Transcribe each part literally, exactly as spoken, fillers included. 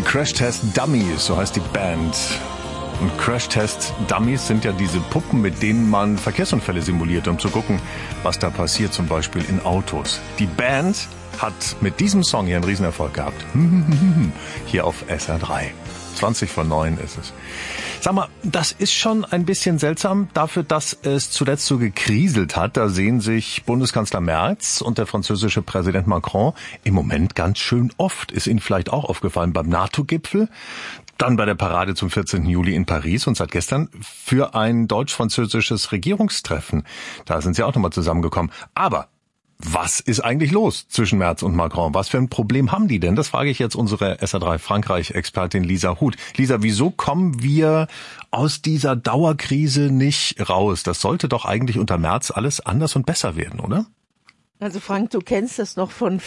Crash Test Dummies, so heißt die Band. Und Crash Test Dummies sind ja diese Puppen, mit denen man Verkehrsunfälle simuliert, um zu gucken, was da passiert, zum Beispiel in Autos. Die Band hat mit diesem Song hier einen Riesenerfolg gehabt. Hier auf S R drei. zwanzig vor neun ist es. Sag mal, das ist schon ein bisschen seltsam dafür, dass es zuletzt so gekriselt hat. Da sehen sich Bundeskanzler Merz und der französische Präsident Macron im Moment ganz schön oft. Ist Ihnen vielleicht auch aufgefallen beim NATO-Gipfel, dann bei der Parade zum vierzehnten Juli in Paris und seit gestern für ein deutsch-französisches Regierungstreffen. Da sind sie auch nochmal zusammengekommen. Aber was ist eigentlich los zwischen Merz und Macron? Was für ein Problem haben die denn? Das frage ich jetzt unsere S R drei Frankreich-Expertin Lisa Huth. Lisa, wieso kommen wir aus dieser Dauerkrise nicht raus? Das sollte doch eigentlich unter Merz alles anders und besser werden, oder? Also Frank, du kennst das noch von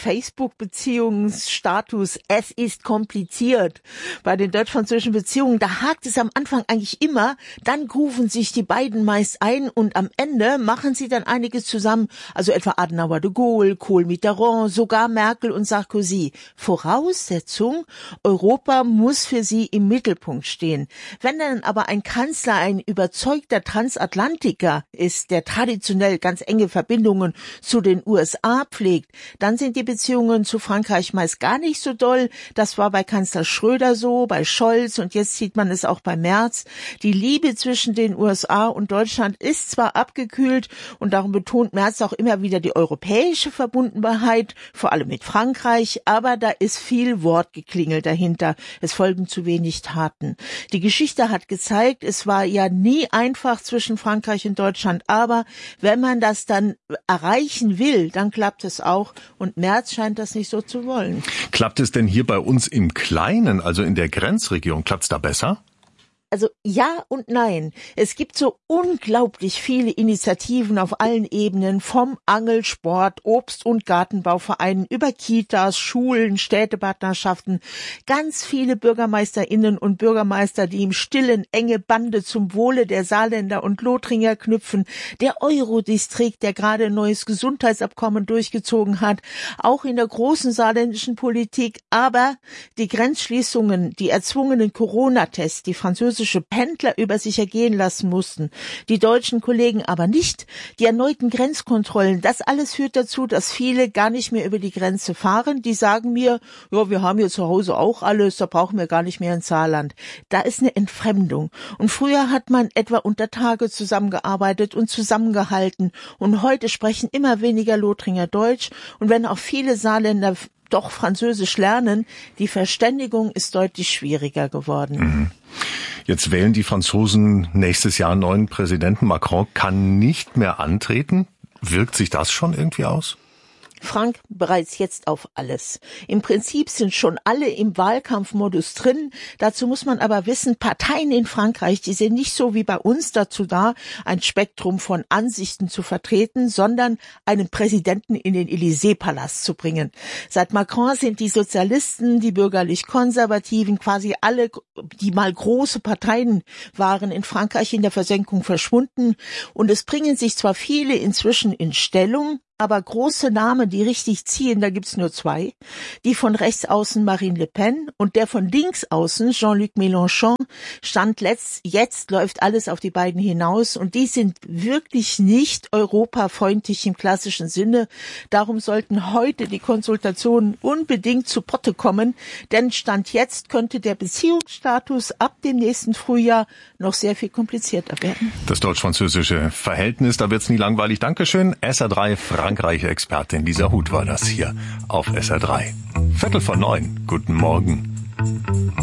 Facebook-Beziehungsstatus. Es ist kompliziert. Bei den deutsch-französischen Beziehungen, da hakt es am Anfang eigentlich immer. Dann rufen sich die beiden meist ein und am Ende machen sie dann einiges zusammen. Also etwa Adenauer, de Gaulle, Kohl, Mitterrand, sogar Merkel und Sarkozy. Voraussetzung, Europa muss für sie im Mittelpunkt stehen. Wenn dann aber ein Kanzler ein überzeugter Transatlantiker ist, der traditionell ganz enge Verbindungen zu den U S A pflegt, dann sind die Beziehungen zu Frankreich meist gar nicht so doll. Das war bei Kanzler Schröder so, bei Scholz und jetzt sieht man es auch bei Merz. Die Liebe zwischen den U S A und Deutschland ist zwar abgekühlt und darum betont Merz auch immer wieder die europäische Verbundenheit, vor allem mit Frankreich, aber da ist viel Wortgeklingel dahinter. Es folgen zu wenig Taten. Die Geschichte hat gezeigt, es war ja nie einfach zwischen Frankreich und Deutschland, aber wenn man das dann erreichen will, dann klappt es auch und Merz scheint das nicht so zu wollen. Klappt es denn hier bei uns im Kleinen, also in der Grenzregion, klappt es da besser? Also ja und nein. Es gibt so unglaublich viele Initiativen auf allen Ebenen, vom Angelsport, Obst- und Gartenbauvereinen über Kitas, Schulen, Städtepartnerschaften. Ganz viele BürgermeisterInnen und Bürgermeister, die im Stillen enge Bande zum Wohle der Saarländer und Lothringer knüpfen. Der Eurodistrikt, der gerade ein neues Gesundheitsabkommen durchgezogen hat. Auch in der großen saarländischen Politik. Aber die Grenzschließungen, die erzwungenen Corona-Tests, die französische Pendler über sich ergehen lassen mussten, die deutschen Kollegen aber nicht, die erneuten Grenzkontrollen, das alles führt dazu, dass viele gar nicht mehr über die Grenze fahren. Die sagen mir, ja, wir haben hier zu Hause auch alles, da brauchen wir gar nicht mehr ins Saarland. Da ist eine Entfremdung. Und früher hat man etwa unter Tage zusammengearbeitet und zusammengehalten und heute sprechen immer weniger Lothringer Deutsch und wenn auch viele Saarländer doch Französisch lernen, die Verständigung ist deutlich schwieriger geworden. Mhm. Jetzt wählen die Franzosen nächstes Jahr einen neuen Präsidenten. Macron kann nicht mehr antreten. Wirkt sich das schon irgendwie aus? Frank, bereits jetzt auf alles. Im Prinzip sind schon alle im Wahlkampfmodus drin. Dazu muss man aber wissen, Parteien in Frankreich, die sind nicht so wie bei uns dazu da, ein Spektrum von Ansichten zu vertreten, sondern einen Präsidenten in den Élysée-Palast zu bringen. Seit Macron sind die Sozialisten, die bürgerlich-konservativen, quasi alle, die mal große Parteien waren in Frankreich, in der Versenkung verschwunden. Und es bringen sich zwar viele inzwischen in Stellung, aber große Namen, die richtig ziehen, da gibt's nur zwei. Die von rechts außen Marine Le Pen und der von links außen Jean-Luc Mélenchon. Stand letzt, jetzt läuft alles auf die beiden hinaus und die sind wirklich nicht europafreundlich im klassischen Sinne. Darum sollten heute die Konsultationen unbedingt zu Potte kommen, denn Stand jetzt könnte der Beziehungsstatus ab dem nächsten Frühjahr noch sehr viel komplizierter werden. Das deutsch-französische Verhältnis, da wird's nie langweilig. Dankeschön. S R drei Frankreich-Expertin Lisa Huth war das hier auf S R drei. Viertel vor neun. Guten Morgen.